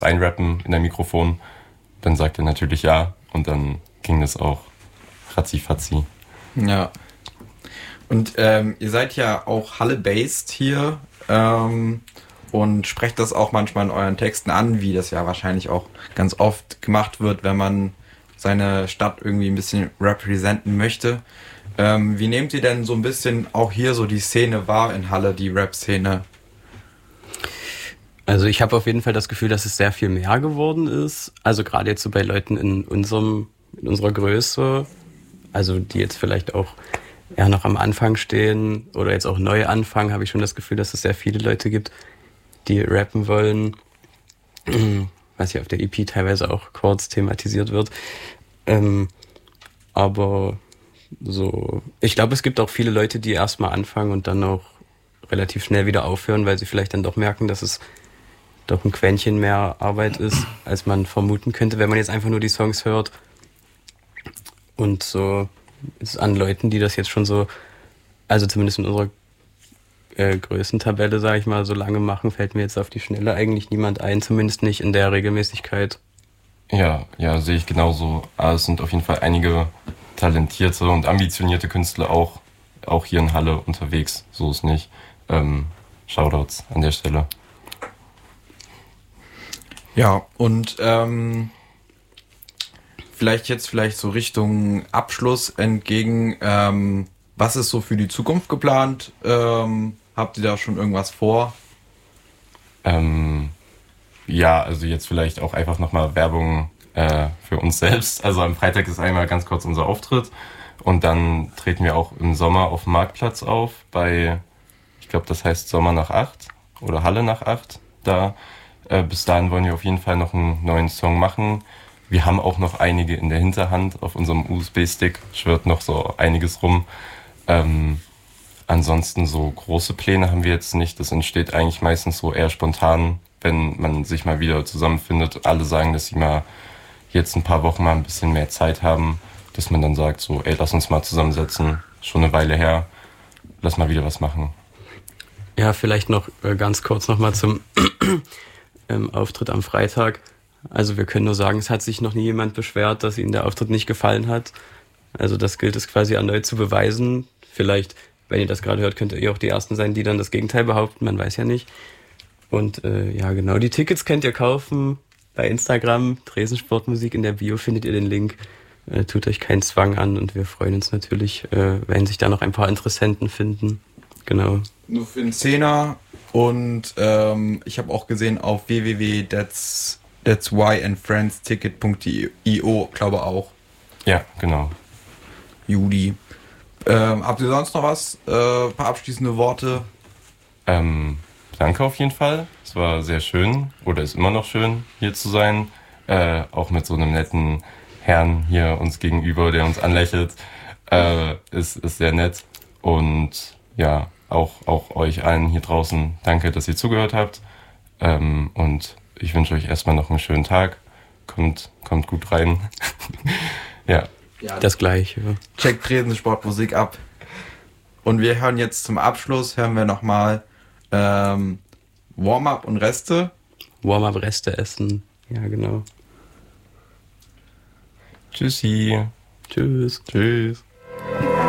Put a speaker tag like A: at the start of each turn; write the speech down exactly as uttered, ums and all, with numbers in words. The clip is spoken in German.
A: reinrappen in der Mikrofon? Dann sagt er natürlich ja und dann ging das auch ratzi-fatzi.
B: Ja. Und ähm, ihr seid ja auch Halle-based hier ähm, und sprecht das auch manchmal in euren Texten an, wie das ja wahrscheinlich auch ganz oft gemacht wird, wenn man seine Stadt irgendwie ein bisschen representen möchte. Ähm, wie nehmt ihr denn so ein bisschen auch hier so die Szene wahr in Halle, die Rap-Szene?
C: Also ich habe auf jeden Fall das Gefühl, dass es sehr viel mehr geworden ist. Also gerade jetzt so bei Leuten in unserem, in unserer Größe, also die jetzt vielleicht auch eher noch am Anfang stehen oder jetzt auch neu anfangen, habe ich schon das Gefühl, dass es sehr viele Leute gibt, die rappen wollen, was ja auf der E P teilweise auch kurz thematisiert wird. Ähm, aber so, ich glaube, es gibt auch viele Leute, die erstmal anfangen und dann auch relativ schnell wieder aufhören, weil sie vielleicht dann doch merken, dass es doch ein Quäntchen mehr Arbeit ist, als man vermuten könnte, wenn man jetzt einfach nur die Songs hört. Und so ist an Leuten, die das jetzt schon so, also zumindest in unserer äh, Größentabelle, sage ich mal, so lange machen, fällt mir jetzt auf die Schnelle eigentlich niemand ein, zumindest nicht in der Regelmäßigkeit.
A: Ja, ja, sehe ich genauso. Aber es sind auf jeden Fall einige talentierte und ambitionierte Künstler auch, auch hier in Halle unterwegs. So ist nicht. Ähm, Shoutouts an der Stelle.
B: Ja, und ähm, vielleicht jetzt vielleicht so Richtung Abschluss entgegen, ähm, was ist so für die Zukunft geplant? Ähm, habt ihr da schon irgendwas vor?
A: Ähm, ja, also jetzt vielleicht auch einfach nochmal Werbung äh, für uns selbst. Also am Freitag ist einmal ganz kurz unser Auftritt und dann treten wir auch im Sommer auf dem Marktplatz auf bei, ich glaube, das heißt Sommer nach acht oder Halle nach acht. Da äh, bis dahin wollen wir auf jeden Fall noch einen neuen Song machen. Wir haben auch noch einige in der Hinterhand. Auf unserem U S B-Stick schwirrt noch so einiges rum. Ähm, ansonsten so große Pläne haben wir jetzt nicht. Das entsteht eigentlich meistens so eher spontan, wenn man sich mal wieder zusammenfindet. Alle sagen, dass sie mal jetzt ein paar Wochen mal ein bisschen mehr Zeit haben, dass man dann sagt so, ey, lass uns mal zusammensetzen. Schon eine Weile her. Lass mal wieder was machen.
C: Ja, vielleicht noch äh, ganz kurz nochmal zum ähm, Auftritt am Freitag. Also wir können nur sagen, es hat sich noch nie jemand beschwert, dass ihnen der Auftritt nicht gefallen hat. Also das gilt es quasi erneut zu beweisen. Vielleicht, wenn ihr das gerade hört, könnt ihr auch die Ersten sein, die dann das Gegenteil behaupten. Man weiß ja nicht. Und äh, ja, genau, die Tickets könnt ihr kaufen bei Instagram. Dresden Sportmusik, in der Bio findet ihr den Link. Äh, tut euch keinen Zwang an und wir freuen uns natürlich, äh, wenn sich da noch ein paar Interessenten finden. Genau.
B: Nur für den Zehner und ähm, ich habe auch gesehen auf w w w punkt that's That's why and friends ticket punkt i o, glaube auch.
A: Ja, genau.
B: Juli. Ähm, habt ihr sonst noch was? Äh, ein paar abschließende Worte?
A: Ähm, danke auf jeden Fall. Es war sehr schön oder ist immer noch schön, hier zu sein. Äh, auch mit so einem netten Herrn hier uns gegenüber, der uns anlächelt. Äh, ist, ist sehr nett. Und ja, auch, auch euch allen hier draußen danke, dass ihr zugehört habt. Ähm, und ich wünsche euch erstmal noch einen schönen Tag. Kommt, kommt gut rein. Ja.
C: Ja, das Gleiche.
B: Checkt Dresden Sportmusik ab. Und wir hören jetzt zum Abschluss, hören wir nochmal ähm, Warm-up und Reste.
C: Warm-up, Reste essen. Ja, genau.
A: Tschüssi.
C: Tschüss.
B: Tschüss.